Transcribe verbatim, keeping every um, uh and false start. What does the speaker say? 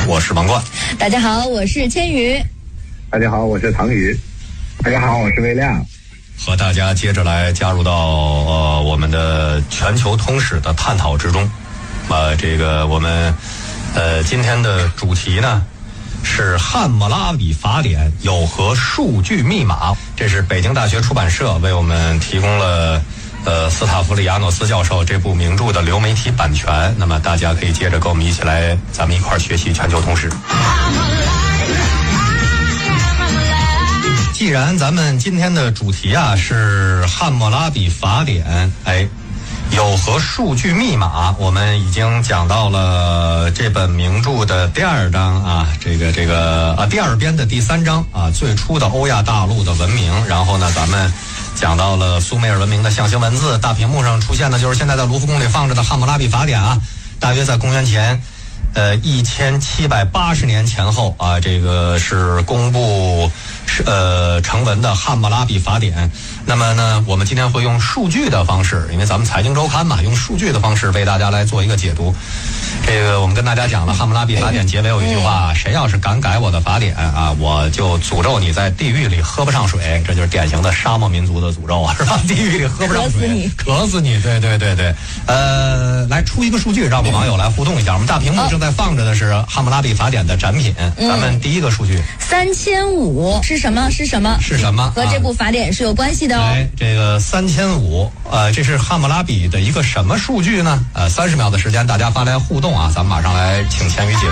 我是王冠。 大家好，我是千羽。 大家好，我是唐宇。大家好，我是魏亮。 和大家接着来加入到呃我们的全球通史的探讨之中。呃，这个我们呃今天的主题呢是《汉谟拉比法典有何数据密码》，这是北京大学出版社为我们提供了呃斯塔弗里亚诺斯教授这部名著的流媒体版权。那么大家可以接着跟我们一起来，咱们一块儿学习全球通史。既然咱们今天的主题啊是汉谟拉比法典，哎，有何数据密码？我们已经讲到了这本名著的第二章啊，这个这个啊第二编的第三章啊，最初的欧亚大陆的文明。然后呢，咱们讲到了苏美尔文明的象形文字，大屏幕上出现的就是现在在卢浮宫里放着的汉谟拉比法典啊，大约在公元前呃一千七百八十年前后啊，这个是公布呃成文的汉谟拉比法典。那么呢，我们今天会用数据的方式，因为咱们财经周刊嘛，用数据的方式为大家来做一个解读。这个我们跟大家讲了，汉谟拉比法典结尾有一句话，谁要是敢改我的法典啊，我就诅咒你在地狱里喝不上水。这就是典型的沙漠民族的诅咒啊，是吧？地狱里喝不上水， 渴死你， 渴死你。对对对对，呃，来出一个数据，让我们网友来互动一下。我们大屏幕正在放着的是汉谟拉比法典的展品， 嗯、 咱们第一个数据三千五是什么？是什么？ 是什么？ 和这部法典是有关系的哦。 哎，这个三千五，呃，这是汉谟拉比的一个什么数据呢？呃，三十秒的时间，大家发来互动啊，咱们马上来请千羽解。